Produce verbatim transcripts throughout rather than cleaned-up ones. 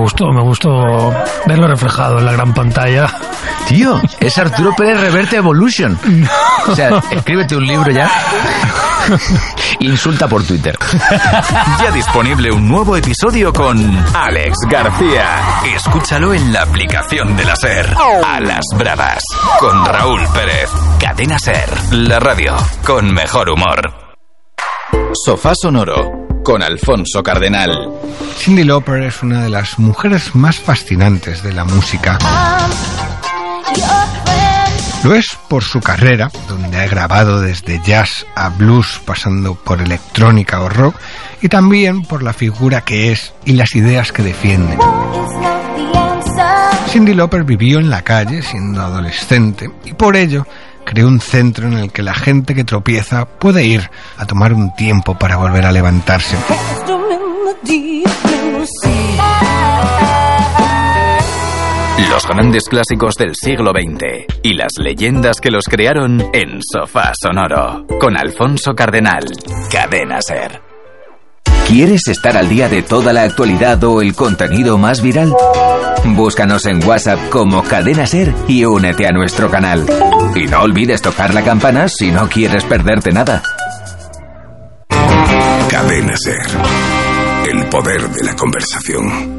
gustó, me gustó verlo reflejado en la gran pantalla. Tío, es Arturo Pérez Reverte Evolution. No. O sea, escríbete un libro ya. Insulta por Twitter. Ya disponible un nuevo episodio con Alex García. Escúchalo en la aplicación de la SER. A las bravas, con Raúl Pérez. Cadena SER, la radio con mejor humor. Sofá Sonoro, con Alfonso Cardenal. Cyndi Lauper es una de las mujeres más fascinantes de la música. Lo es por su carrera, donde ha grabado desde jazz a blues, pasando por electrónica o rock, y también por la figura que es y las ideas que defiende. Cyndi Lauper vivió en la calle siendo adolescente y por ello creó un centro en el que la gente que tropieza puede ir a tomar un tiempo para volver a levantarse. Los grandes clásicos del siglo veinte y las leyendas que los crearon en Sofá Sonoro, con Alfonso Cardenal. Cadena SER. ¿Quieres estar al día de toda la actualidad o el contenido más viral? Búscanos en WhatsApp como Cadena SER y únete a nuestro canal. Y no olvides tocar la campana si no quieres perderte nada. Cadena SER. El poder de la conversación.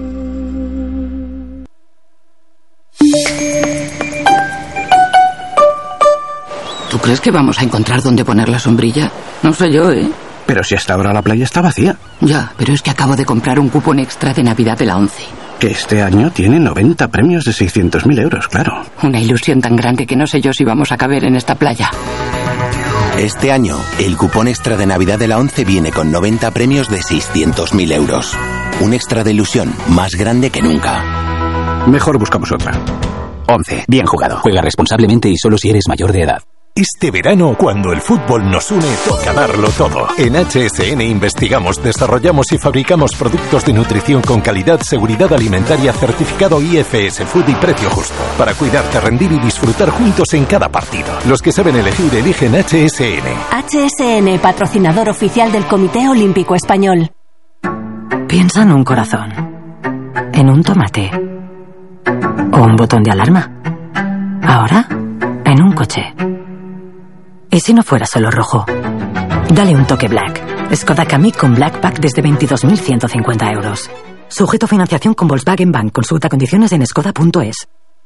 ¿Tú crees que vamos a encontrar dónde poner la sombrilla? No sé yo, ¿eh? Pero si hasta ahora la playa está vacía. Ya, pero es que acabo de comprar un cupón extra de Navidad de la ONCE. Que este año tiene noventa premios de seiscientos mil euros, claro. Una ilusión tan grande que no sé yo si vamos a caber en esta playa. Este año, el cupón extra de Navidad de la ONCE viene con noventa premios de seiscientos mil euros. Un extra de ilusión más grande que nunca. Mejor buscamos otra. ONCE. Bien jugado. Juega responsablemente y solo si eres mayor de edad. Este verano, cuando el fútbol nos une, toca darlo todo. En H S N investigamos, desarrollamos y fabricamos productos de nutrición con calidad, seguridad alimentaria, certificado I F S Food y precio justo. Para cuidarte, rendir y disfrutar juntos en cada partido. Los que saben elegir, eligen H S N. H S N, patrocinador oficial del Comité Olímpico Español. Piensa en un corazón, en un tomate o un botón de alarma. Ahora, en un coche. ¿Y si no fuera solo rojo? Dale un toque Black. Skoda Kamiq con Black Pack desde veintidós mil ciento cincuenta euros. Sujeto a financiación con Volkswagen Bank. Consulta condiciones en skoda punto es.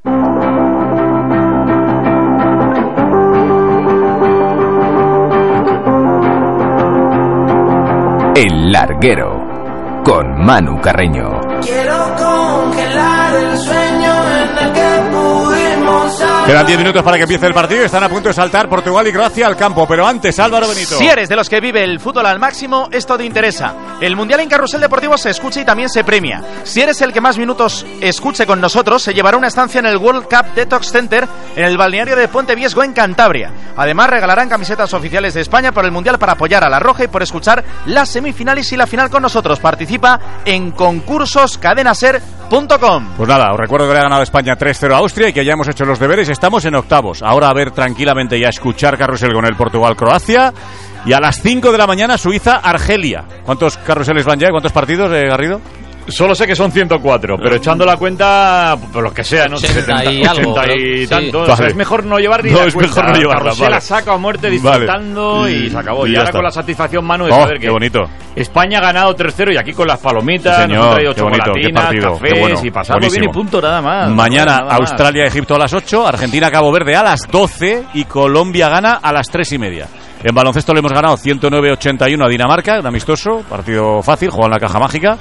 El Larguero, con Manu Carreño. Quiero congelar el sueño en el que pudimos haber. Quedan diez minutos para que empiece el partido y están a punto de saltar Portugal y Croacia al campo. Pero antes, Álvaro Benito. Si eres de los que vive el fútbol al máximo, esto te interesa. El Mundial en Carrusel Deportivo se escucha y también se premia. Si eres el que más minutos escuche con nosotros, se llevará una estancia en el World Cup Detox Center en el balneario de Puente Viesgo en Cantabria. Además, regalarán camisetas oficiales de España por el Mundial para apoyar a la Roja y por escuchar las semifinales y la final con nosotros. Participa en concursos cadenaser punto com. Pues nada, os recuerdo que le ha ganado España tres cero a Austria y que ya hemos hecho los deberes. Estamos en octavos. Ahora a ver tranquilamente y a escuchar Carrusel con el Portugal-Croacia. Y a las cinco de la mañana Suiza-Argelia. ¿Cuántos carruseles van ya? ¿Cuántos partidos, eh, Garrido? Solo sé que son ciento cuatro, pero echando la cuenta, por lo que sea, ¿no? ochenta y algo, ochenta y sí. tanto. Vale. O sea, es mejor no llevar ni no, la es cuenta. mejor no llevarla, Carrusel vale. la saca a muerte disfrutando vale. y se acabó. Y, y ahora está. Con la satisfacción, Manu, de oh, saber que qué bonito. España ha ganado tres cero y aquí con las palomitas, sí, señor, nos han traído qué bonito, chocolatinas, qué partido, cafés qué bueno, y pasando buenísimo. bien y punto, nada más. Mañana nada más. Australia-Egipto a las ocho, Argentina-Cabo Verde a las doce y Colombia gana a las tres y media. En baloncesto le hemos ganado ciento nueve a ochenta y uno a Dinamarca, un amistoso, partido fácil, jugó en la caja mágica.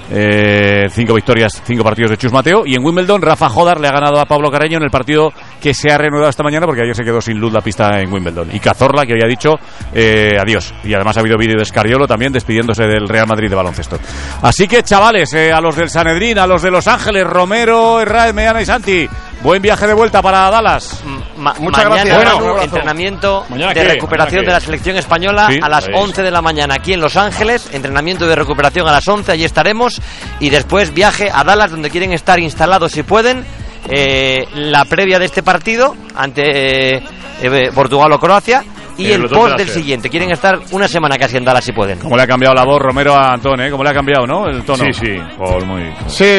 Eh, cinco victorias, cinco partidos de Chus Mateo. Y en Wimbledon, Rafa Jodar le ha ganado a Pablo Carreño en el partido que se ha reanudado esta mañana porque ayer se quedó sin luz la pista en Wimbledon. Y Cazorla, que había dicho eh, adiós. Y además ha habido vídeo de Escariolo también despidiéndose del Real Madrid de baloncesto. Así que, chavales, eh, a los del Sanedrín, a los de Los Ángeles, Romero, Herráez, Meana y Santi, buen viaje de vuelta para Dallas. Ma- Muchas mañana, gracias. Bueno, Bueno, entrenamiento ¿Mañana de qué? recuperación de la selección española ¿Sí? a las Pues. once de la mañana aquí en Los Ángeles. Entrenamiento de recuperación a las once, allí estaremos. Y después viaje a Dallas, donde quieren estar instalados si pueden. Eh, la previa de este partido ante eh, eh, Portugal o Croacia. Y El el botón post de del láser. siguiente. Quieren estar una semana casi en Dallas si pueden. Como le ha cambiado la voz Romero a Antón, ¿eh? Como le ha cambiado, ¿no? El tono. Sí, sí. Pues muy... Sí,